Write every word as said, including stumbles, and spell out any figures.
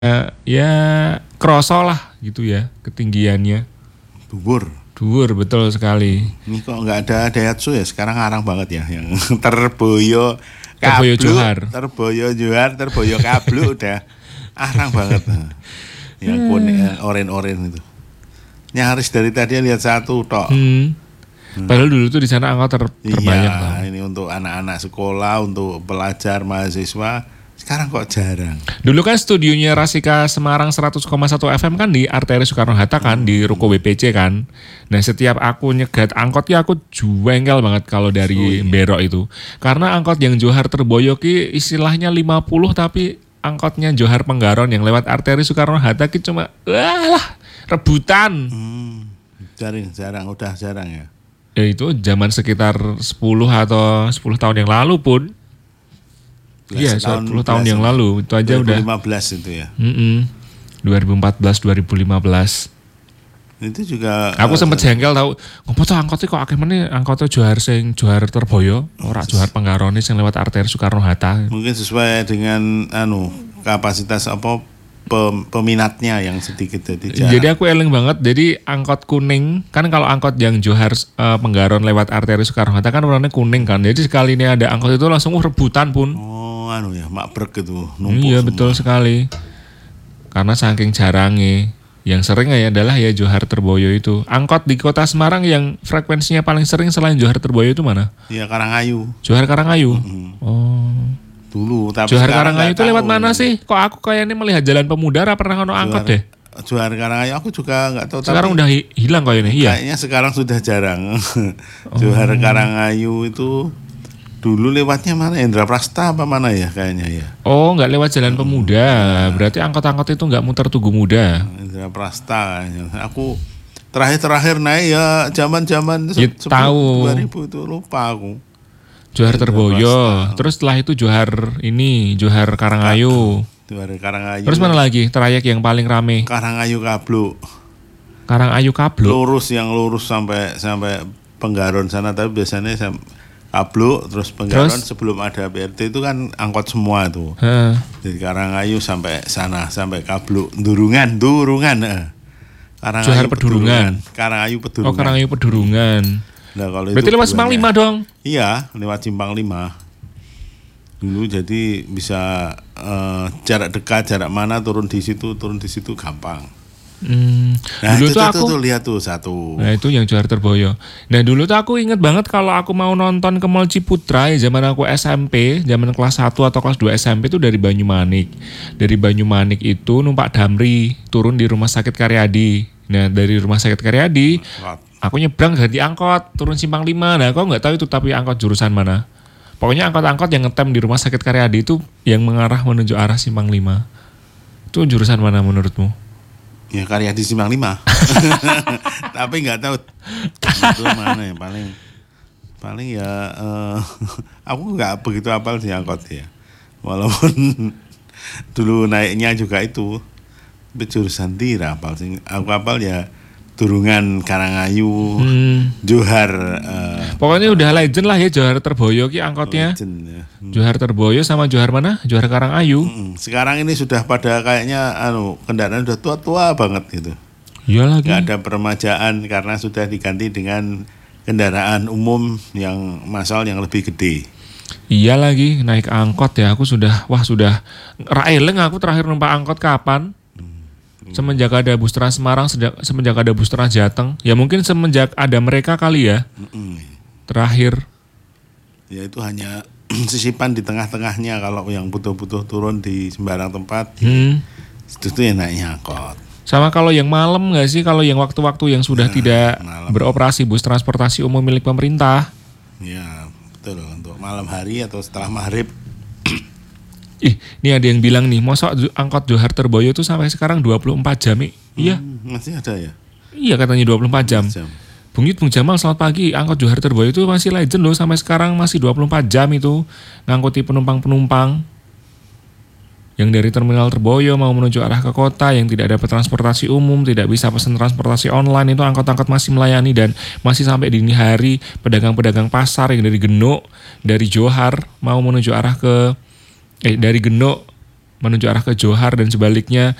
uh, ya kroso lah gitu ya ketinggiannya. Dhuwur. Dhuwur betul sekali. Ini kok nggak ada Daihatsu ya? Sekarang ngarang banget ya yang terboyo Terboyo kablu, Johar. terboyo Johar, terboyo kablu udah arang banget. Yang kuning, yang oren-oren itu. Nyaris dari tadi lihat satu tok. Hmm. Hmm. Padahal dulu tuh di sana angkot ter terbanyak. Iya, ini untuk anak-anak sekolah, untuk pelajar, mahasiswa. Sekarang kok jarang. Dulu kan studionya Rasika Semarang seratus koma satu F M kan di arteri Soekarno-Hatta kan, hmm. di Ruko B P C kan. Nah setiap aku nyegat angkot ya aku juengkel banget kalau dari oh, iya. Berok itu. Karena angkot yang Johar Terboyo ki istilahnya lima puluh tapi angkotnya Johar Penggaron yang lewat arteri Soekarno-Hatta ki cuma lah rebutan. Hmm, jarang, jarang, udah jarang ya. Ya itu zaman sekitar sepuluh atau sepuluh tahun yang lalu pun. Iya, sepuluh tahun yang lalu itu aja udah. dua ribu lima belas itu ya. Mm-mm. dua ribu empat belas dua ribu lima belas Itu juga. Aku sempet jengkel tahu. Ngopo tuh angkotnya kok akeh meneh angkotnya Johar sing Johar Terboyo, ora Johar Penggarone sing lewat arteri Soekarno-Hatta. Mungkin sesuai dengan anu kapasitas apa pem, peminatnya yang sedikit jadi jarang. Jadi aku eling banget. Jadi angkot kuning kan kalau angkot yang Johar uh, Penggaron lewat arteri Soekarno-Hatta kan warnanya kuning kan. Jadi sekali ini ada angkot itu langsung uh, rebutan pun. Oh. Anu ya, makbrek gitu, numpuk iya semua. Betul sekali. Karena saking jarangnya, yang sering ya adalah ya Johar Terboyo itu. Angkot di kota Semarang yang frekuensinya paling sering selain Johar Terboyo itu mana? Iya Karangayu. Johar Karangayu. Mm-hmm. Oh. Dulu. Tapi Johar Karangayu itu lewat mana sih? Kok aku kayaknya melihat Jalan Pemuda, pernah ono angkot deh. Johar Karangayu aku juga nggak tahu. Sekarang tapi udah hilang kayaknya. Iya. Kayaknya sekarang sudah jarang. Johar oh. Karangayu itu. Dulu lewatnya mana? Indra Prasta apa mana ya kayaknya ya? Oh, nggak lewat Jalan Pemuda. Hmm. Berarti angkot-angkot itu nggak muter Tugu Muda. Indra Prasta. Aku terakhir-terakhir naik ya zaman-zaman ya, tahu. dua ribu itu lupa aku. Johar Terboyo. Terus setelah itu Johar ini, Johar Karangayu. Johar Karangayu. Terus mana lagi trayek yang paling rame? Karangayu Kablo. Karangayu Kablo. Lurus yang lurus sampai sampai Penggaron sana, tapi biasanya sampai Kablo terus Penggaron terus? Sebelum ada B R T itu kan angkot semua tuh. He. Dari Karangayu sampai sana sampai Kablo Durungan, Durungan. Karangayu Johar Pedurungan. Karangayu Pedurungan. Oh, Karangayu Pedurungan. Nah, kalau berarti lewat Simpang lima dong? Iya, lewat Simpang lima. Dulu jadi bisa uh, jarak dekat, jarak mana turun di situ, turun di situ gampang. Hmm. Nah dulu itu tuh tuh, aku tuh, tuh lihat tuh satu. Nah itu yang Johar Terboyo. Nah dulu tuh aku inget banget kalau aku mau nonton ke Mall Ciputra ya zaman aku S M P, zaman kelas satu atau kelas dua S M P itu dari Banyumanik. Dari Banyumanik itu numpak Damri, turun di Rumah Sakit Karyadi. Nah dari Rumah Sakit Karyadi aku nyebrang ganti angkot, turun Simpang lima. Nah aku nggak tahu itu tapi angkot jurusan mana. Pokoknya angkot-angkot yang ngetem di Rumah Sakit Karyadi itu yang mengarah menuju arah Simpang lima. Itu jurusan mana menurutmu? Ya Karyadi Simpang lima. Tapi nggak tahu itu mana ya paling paling ya uh, aku nggak begitu hafal di angkot ya. Walaupun dulu naiknya juga itu jurusan Tira hafal sih. Aku hafal ya Durungan, Karangayu, hmm. Johar. Uh, Pokoknya udah legend lah ya Johar Terboyo ki angkotnya. Legend, ya. hmm. Johar Terboyo sama Johar mana? Johar Karangayu. Hmm. Sekarang ini sudah pada kayaknya anu kendaraan udah tua-tua banget gitu. Iya lagi. Gak ada peremajaan karena sudah diganti dengan kendaraan umum yang massal yang lebih gede. Iya lagi naik angkot ya aku sudah wah sudah raeleng aku terakhir numpak angkot kapan? Semenjak ada bus Trans Semarang, semenjak ada bus Trans Jateng, ya mungkin semenjak ada mereka kali ya. Mm-mm. Terakhir. Ya itu hanya sisipan di tengah-tengahnya kalau yang butuh-butuh turun di sembarang tempat. Hmm. Itu tuh enaknya angkot. Sama kalau yang malam nggak sih, kalau yang waktu-waktu yang sudah nah, tidak malam. Beroperasi bus transportasi umum milik pemerintah. Ya betul untuk malam hari atau setelah maghrib. Ih, ini ada yang bilang nih, masa angkot Johar Terboyo itu sampai sekarang dua puluh empat jam nih? Hmm, iya. Masih ada ya? Iya katanya dua puluh empat jam. jam. Bung Yud, Bung Jamal, selamat pagi. Angkot Johar Terboyo itu masih legend loh, sampai sekarang masih dua puluh empat jam itu ngangkuti penumpang-penumpang yang dari Terminal Terboyo mau menuju arah ke kota, yang tidak dapat transportasi umum, tidak bisa pesan transportasi online, itu angkot-angkot masih melayani dan masih sampai dini hari. Pedagang-pedagang pasar yang dari Genuk, dari Johar mau menuju arah ke Eh dari Genuk menuju arah ke Johar dan sebaliknya